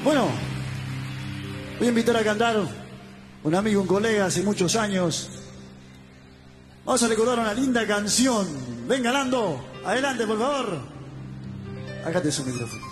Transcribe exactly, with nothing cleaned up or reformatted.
Bueno, voy a invitar a cantar un amigo, un colega hace muchos años. Vamos a recordar una linda canción. Venga, Lando, adelante, por favor. Acá te su micrófono.